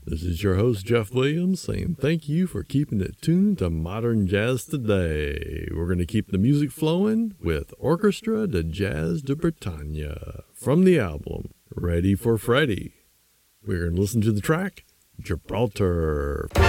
This is your host, Jeff Williams, saying thank you for keeping it tuned to Modern Jazz today. We're going to keep the music flowing with Orchestra de Jazz de Bretagne from the album Ready for Freddie. We're going to listen to the track Gibraltar.